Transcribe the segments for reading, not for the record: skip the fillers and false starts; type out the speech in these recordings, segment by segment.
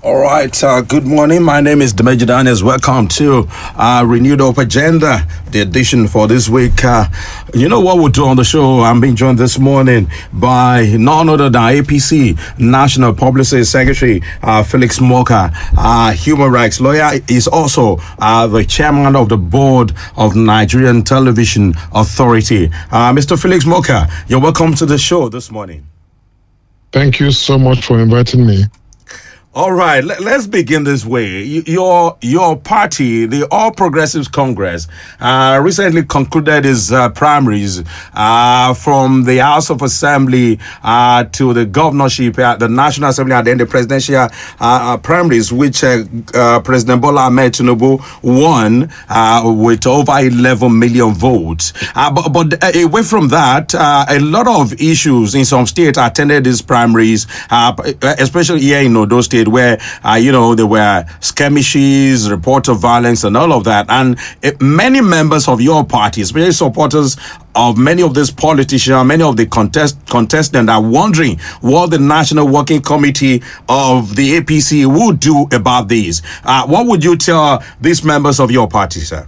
All right, good morning. My name is Demeji Daniels. Welcome to Renewed Hope Agenda, the edition for this week. You know what we'll do on the show? I'm being joined this morning by none other than APC National Publicity Secretary Felix Morka, human rights lawyer. Is also the chairman of the board of Nigerian Television Authority. Mr. Felix Morka, you're welcome to the show this morning. Thank you so much for inviting me. All right, let's begin this way. Your party, the All Progressives Congress, recently concluded its primaries from the House of Assembly to the governorship at the National Assembly and then the presidential primaries, which President Bola Ahmed Tinubu won with over 11 million votes. But away from that, a lot of issues in some states attended these primaries, especially here in Odo State, where there were skirmishes, reports of violence, and all of that. And many members of your party, especially supporters of many of these politicians, many of the contestants, are wondering what the National Working Committee of the APC would do about this. What would you tell these members of your party, sir?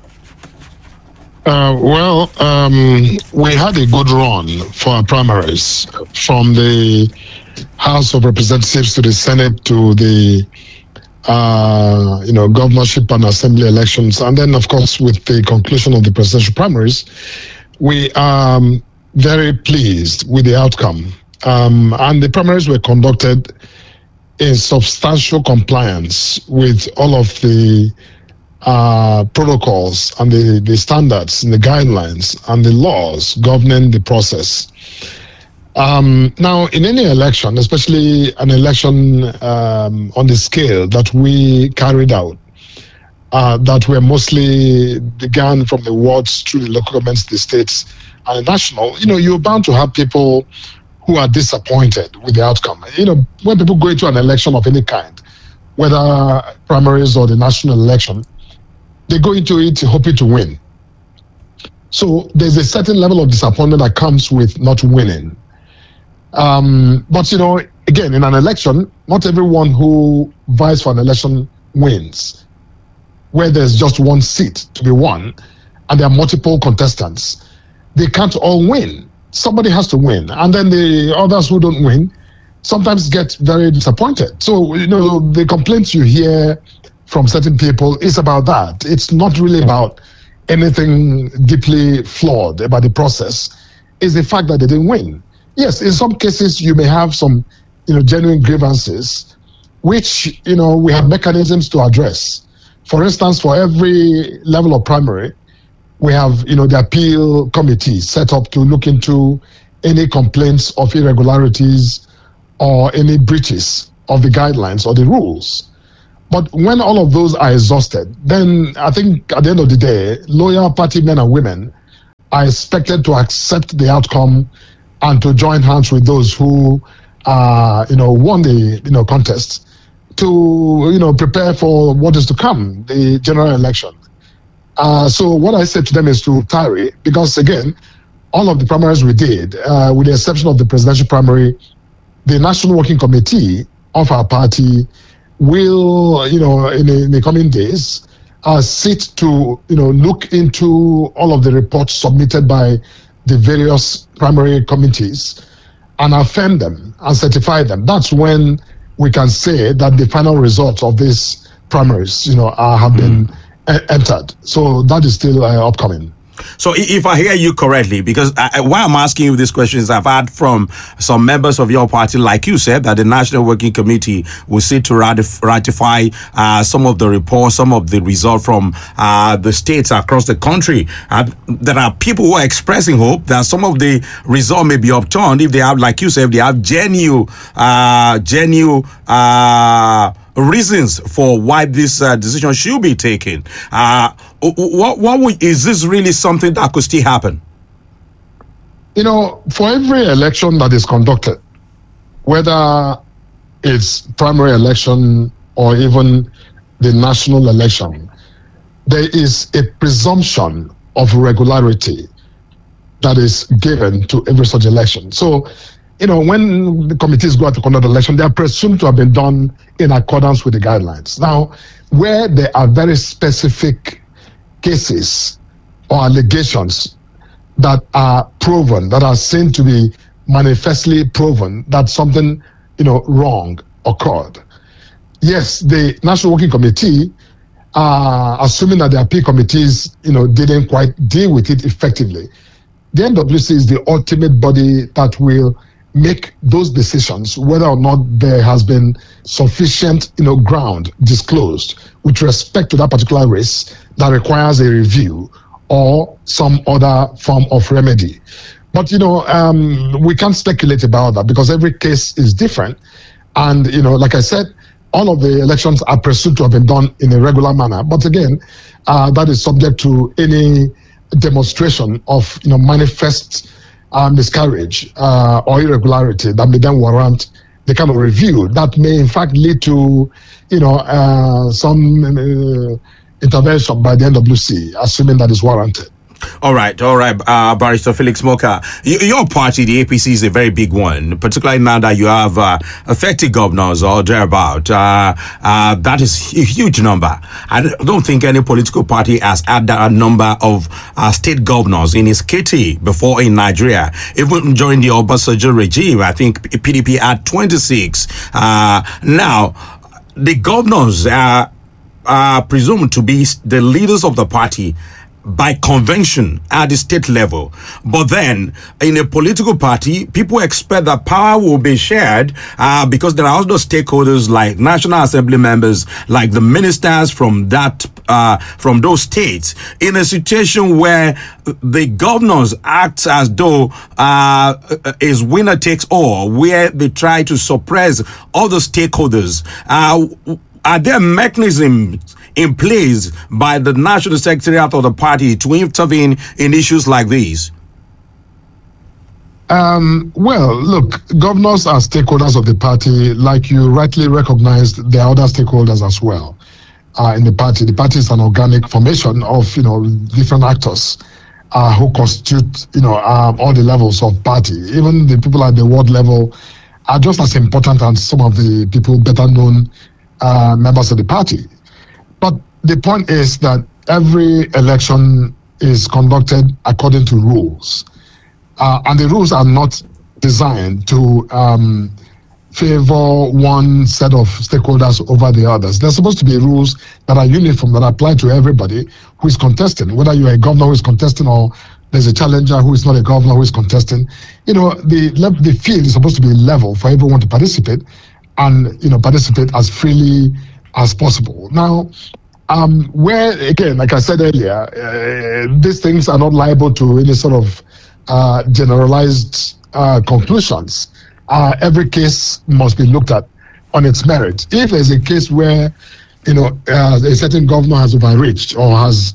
We had a good run for our primaries from the House of Representatives to the Senate to the governorship and assembly elections, and then of course with the conclusion of the presidential primaries, we are very pleased with the outcome. And the primaries were conducted in substantial compliance with all of the protocols and the standards and the guidelines and the laws governing the process. Now, in any election, especially an election on the scale that we carried out, that were mostly began from the wards through the local governments, the states, and the national, you're bound to have people who are disappointed with the outcome. When people go into an election of any kind, whether primaries or the national election, they go into it hoping to win. So there's a certain level of disappointment that comes with not winning. But again, in an election, not everyone who vies for an election wins. Where there's just one seat to be won and there are multiple contestants, they can't all win. Somebody has to win. And then the others who don't win sometimes get very disappointed. So, the complaints you hear from certain people is about that. It's not really about anything deeply flawed about the process. It's the fact that they didn't win. Yes, in some cases you may have some, genuine grievances, which, we have mechanisms to address. For instance, for every level of primary, we have, the appeal committee set up to look into any complaints of irregularities or any breaches of the guidelines or the rules. But when all of those are exhausted, then I think at the end of the day, loyal party men and women are expected to accept the outcome and to join hands with those who, won the, contest to, prepare for what is to come, the general election. So what I said to them is to tarry, because again, all of the primaries we did, with the exception of the presidential primary, the National Working Committee of our party will, in the coming days, sit to, look into all of the reports submitted by the various primary committees and affirm them and certify them. That's when we can say that the final results of these primaries, have been entered. So that is still upcoming. So if I hear you correctly, because why I'm asking you these questions, I've heard from some members of your party, like you said, that the National Working Committee will sit to ratify some of the reports, some of the results from the states across the country. There are people who are expressing hope that some of the results may be upturned if they have, like you said, if they have genuine reasons for why this decision should be taken. Is this really something that could still happen? For every election that is conducted, whether it's primary election or even the national election, there is a presumption of regularity that is given to every such election. So when the committees go out to conduct the election, they are presumed to have been done in accordance with the guidelines. Now, where there are very specific cases or allegations that are proven, that are seen to be manifestly proven that something, wrong occurred. Yes, the National Working Committee, assuming that the appeal committees, didn't quite deal with it effectively, the NWC is the ultimate body that will make those decisions whether or not there has been sufficient, ground disclosed with respect to that particular risk that requires a review or some other form of remedy. But, we can't speculate about that because every case is different. And, like I said, all of the elections are presumed to have been done in a regular manner. But again, that is subject to any demonstration of, manifest miscarriage or irregularity that may then warrant the kind of review that may in fact lead to, some intervention by the NWC, assuming that is warranted. All right, Barrister Felix Morka. Your party, the APC, is a very big one, particularly now that you have 30 governors or thereabout. That is a huge number. I don't think any political party has had that number of state governors in its kitty before in Nigeria. Even during the Obasanjo regime, I think PDP had 26. Now, the governors are presumed to be the leaders of the party by convention at the state level. But then in a political party, people expect that power will be shared because there are also stakeholders like National Assembly members, like the ministers from those states, in a situation where the governors act as though is winner takes all, where they try to suppress other stakeholders. Are there mechanisms in place by the National Secretariat of the party to intervene in issues like these? Well, look, governors are stakeholders of the party. Like you rightly recognized, there are other stakeholders as well in the party. The party is an organic formation of, different actors who constitute, all the levels of party. Even the people at the ward level are just as important as some of the people better known members of the party. But the point is that every election is conducted according to rules. And the rules are not designed to favor one set of stakeholders over the others. They're supposed to be rules that are uniform, that apply to everybody who is contesting, whether you're a governor who is contesting or there's a challenger who is not a governor who is contesting. The field is supposed to be level for everyone to participate and, participate as freely as possible. Now, where, again, like I said earlier, these things are not liable to any sort of generalized conclusions. Every case must be looked at on its merit. If there's a case where, a certain governor has overreached or has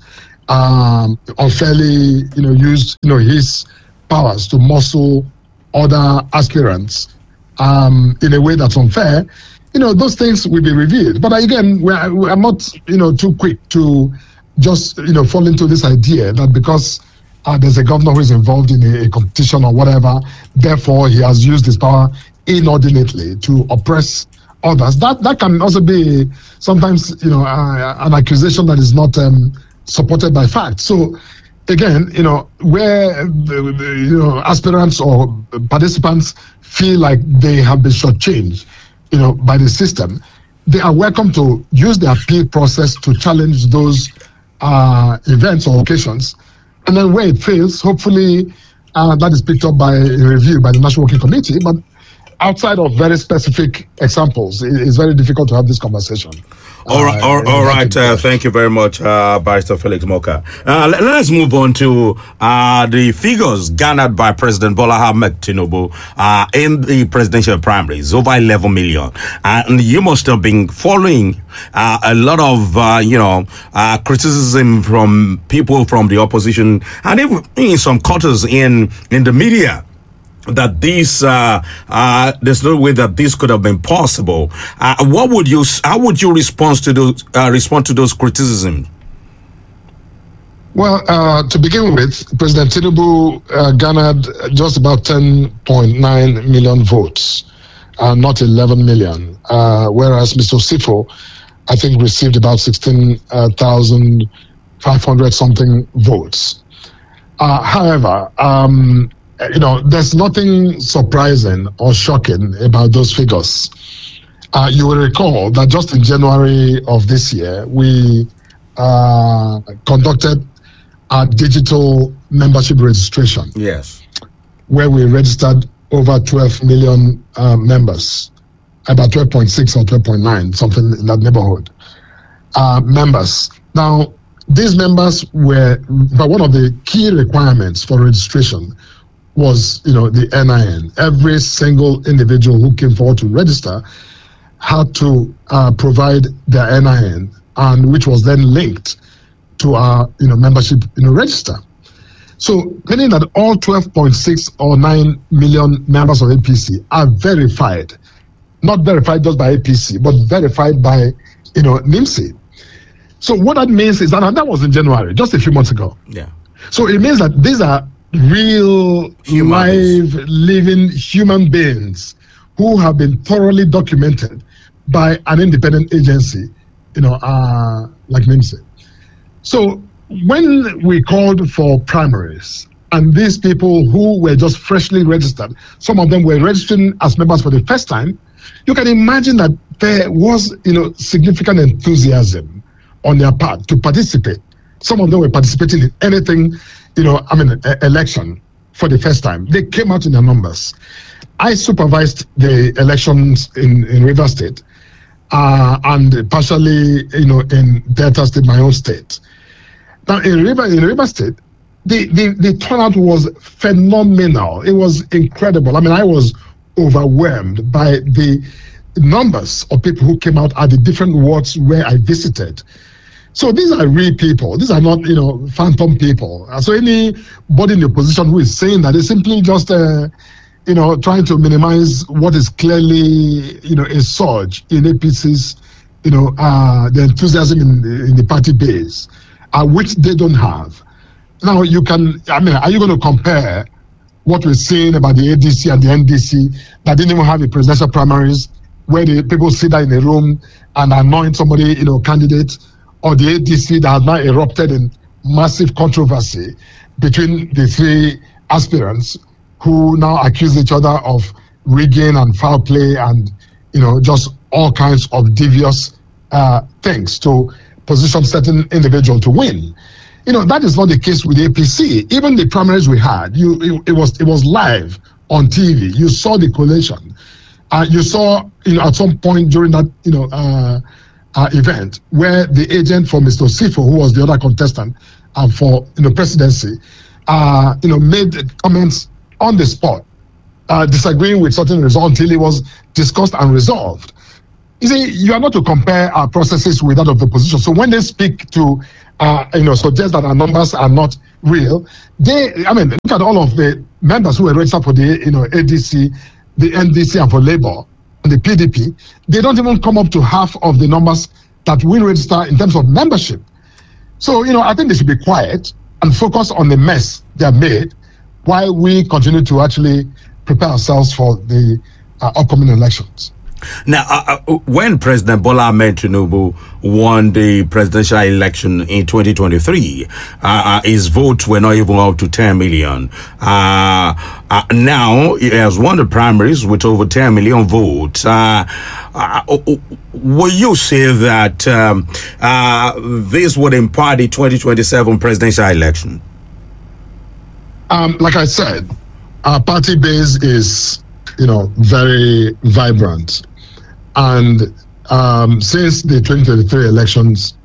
unfairly, used, his powers to muscle other aspirants in a way that's unfair, those things will be reviewed. But again, I'm not, too quick to just, fall into this idea that because there's a governor who is involved in a competition or whatever, therefore he has used his power inordinately to oppress others. That can also be sometimes, an accusation that is not supported by facts. So again, where aspirants or participants feel like they have been shortchanged, by the system, they are welcome to use the appeal process to challenge those events or occasions. And then where it fails, hopefully that is picked up by a review by the National Working Committee. But outside of very specific examples, it's very difficult to have this conversation. All right. Thank you very much, Barrister Felix Morka. Let's move on to the figures garnered by President Bola Ahmed Tinubu in the presidential primaries, over 11 million. And you must have been following a lot of, criticism from people from the opposition and even in some quarters in the media, that there's no way that this could have been possible. How would you respond to those criticisms? Well, to begin with, President Tinubu garnered just about 10.9 million votes, not 11 million, whereas Mr. Osifo, I think, received about 16,500 something votes. However, there's nothing surprising or shocking about those figures. You will recall that just in January of this year, we conducted our digital membership registration. Yes. Where we registered over 12 million members, about 12.6 or 12.9, something in that neighborhood, members. Now, these members were, but one of the key requirements for registration was, the NIN. Every single individual who came forward to register had to provide their NIN, and which was then linked to our membership register. So meaning that all 12.6 or 9 million members of APC are verified, not verified just by APC, but verified by NIMSI. So what that means is that, and that was in January, just a few months ago. Yeah. So it means that these are real, live, living human beings who have been thoroughly documented by an independent agency, like NIMSI. So when we called for primaries, and these people who were just freshly registered, some of them were registering as members for the first time, you can imagine that there was, significant enthusiasm on their part to participate. Some of them were participating in anything, election for the first time. They came out in their numbers. I supervised the elections in Rivers State, and partially, in Delta State, my own state. Now, in Rivers State, the turnout was phenomenal. It was incredible. I was overwhelmed by the numbers of people who came out at the different wards where I visited. So these are real people. These are not, phantom people. So anybody in the opposition who is saying that, is simply just, trying to minimize what is clearly, a surge in APC's, the enthusiasm in the party base, which they don't have. Now, are you going to compare what we're seeing about the ADC and the NDC that didn't even have a presidential primaries, where the people sit there in a room and anoint somebody, candidate, or the ADC that has now erupted in massive controversy between the three aspirants who now accuse each other of rigging and foul play and, just all kinds of devious things to position certain individual to win. That is not the case with the APC. Even the primaries we had, it was live on TV. You saw the collation. You saw, at some point during that, event where the agent for Mr. Osifo, who was the other contestant for presidency, made comments on the spot, disagreeing with certain results until it was discussed and resolved. You see, you are not to compare our processes with that of the opposition. So when they speak to, suggest that our numbers are not real, look at all of the members who were registered for the, ADC, the NDC, and for Labour, and the PDP. They don't even come up to half of the numbers that we register in terms of membership. So, I think they should be quiet and focus on the mess they have made while we continue to actually prepare ourselves for the upcoming elections. Now, when President Bola Ahmed Tinubu won the presidential election in 2023, his votes were not even up to 10 million. Now, he has won the primaries with over 10 million votes. Will you say that this would impact the 2027 presidential election? Like I said, our party base is, very vibrant. And since the 2023 elections,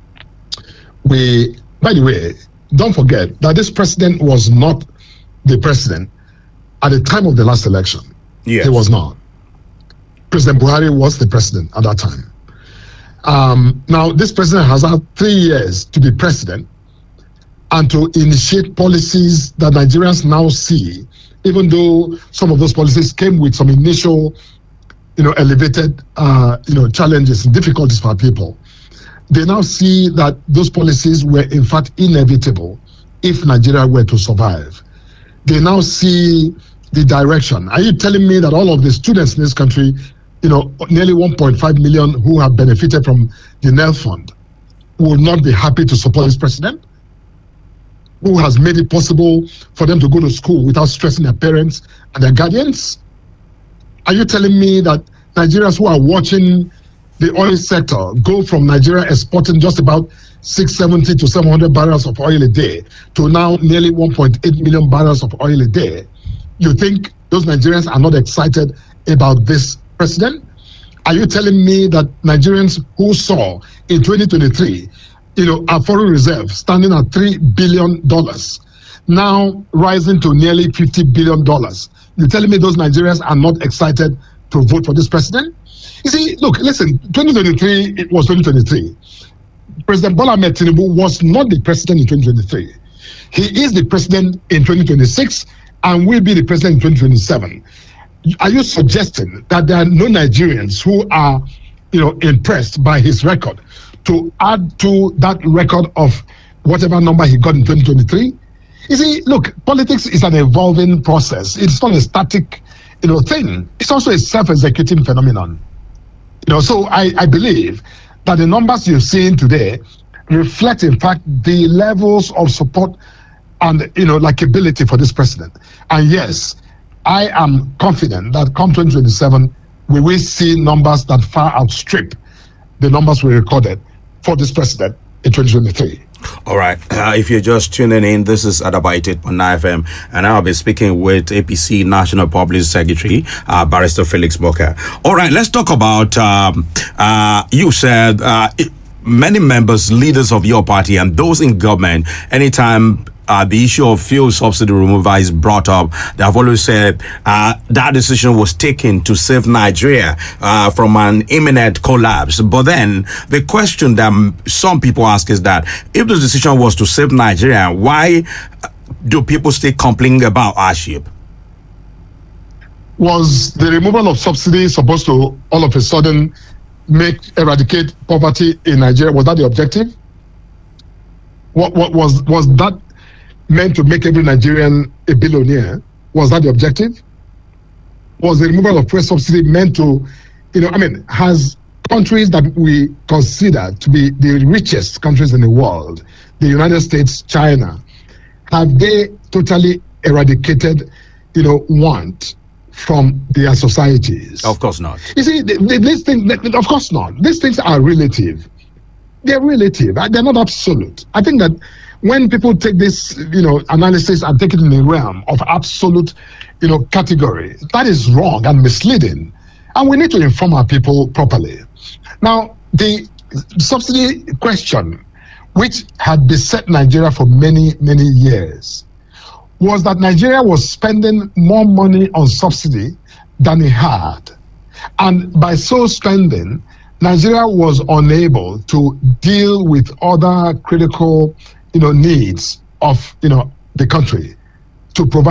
by the way, don't forget that this president was not the president at the time of the last election. Yes. He was not. President Buhari was the president at that time. Now, this president has had 3 years to be president and to initiate policies that Nigerians now see, even though some of those policies came with some initial elevated, challenges and difficulties for people. They now see that those policies were in fact inevitable if Nigeria were to survive. They now see the direction. Are you telling me that all of the students in this country, nearly 1.5 million who have benefited from the NEL Fund, will not be happy to support this president, who has made it possible for them to go to school without stressing their parents and their guardians? Are you telling me that Nigerians who are watching the oil sector go from Nigeria exporting just about 670 to 700 barrels of oil a day to now nearly 1.8 million barrels of oil a day, you think those Nigerians are not excited about this president? Are you telling me that Nigerians who saw in 2023, our foreign reserve standing at $3 billion, now rising to nearly $50 billion, you're telling me those Nigerians are not excited to vote for this president? You see, look, listen, 2023, it was 2023. President Bola Ahmed Tinubu was not the president in 2023. He is the president in 2026 and will be the president in 2027. Are you suggesting that there are no Nigerians who are, impressed by his record to add to that record of whatever number he got in 2023? You see, look, politics is an evolving process. It's not a static, thing. It's also a self-executing phenomenon. So I believe that the numbers you've seen today reflect, in fact, the levels of support and, likability for this president. And yes, I am confident that come 2027, we will see numbers that far outstrip the numbers we recorded for this president in 2023. All right. If you're just tuning in, this is Adaba 88.9 FM, and I'll be speaking with APC National Public Secretary, Barrister Felix Moka. All right, let's talk about, you said many members, leaders of your party and those in government, anytime the issue of fuel subsidy removal is brought up, they have always said that decision was taken to save Nigeria from an imminent collapse. But then the question that some people ask is that if the decision was to save Nigeria, why do people still complain about hardship? Was the removal of subsidy supposed to all of a sudden eradicate poverty in Nigeria? Was that the objective? What was that meant to make every Nigerian a billionaire? Was that the objective? Was the removal of fuel subsidy meant to, has countries that we consider to be the richest countries in the world, the United States, China, have they totally eradicated, want from their societies? Of course not. You see, these things, of course not. These things are relative. They're relative. They're not absolute. I think that when people take this, analysis and take it in the realm of absolute, category, that is wrong and misleading. And we need to inform our people properly. Now, the subsidy question, which had beset Nigeria for many, many years, was that Nigeria was spending more money on subsidy than it had. And by so spending, Nigeria was unable to deal with other critical needs of the country, to provide